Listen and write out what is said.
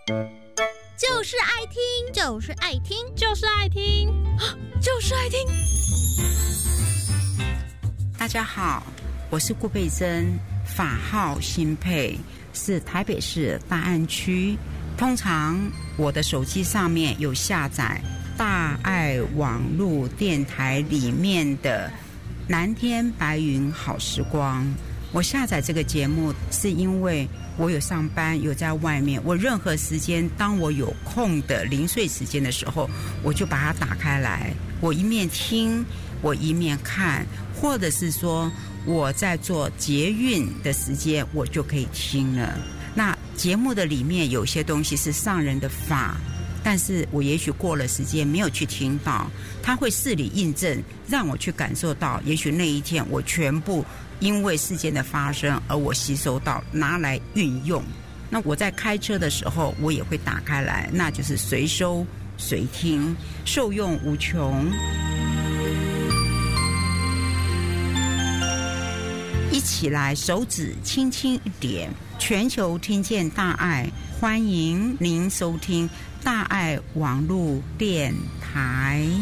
就是爱听，就是爱听， 就是爱听， 就是爱听。 大家好，我是顾佩珍，法号新佩，是台北市大安区。通常我的手机上面有下载大爱网络电台里面的蓝天白云好时光。我下载这个节目是因为我有上班，有在外面，我任何时间当我有空的零碎时间的时候，我就把它打开来，我一面听，我一面看，或者是说我在做捷运的时间我就可以听了。那节目的里面有些东西是上人的法，但是我也许过了时间没有去听到，它会事理印证，让我去感受到，也许那一天我全部因为事件的发生而我吸收到，拿来运用。那我在开车的时候我也会打开来，那就是随收随听，受用无穷。一起来，手指轻轻一点，全球听见大爱，欢迎您收听大爱网络电台。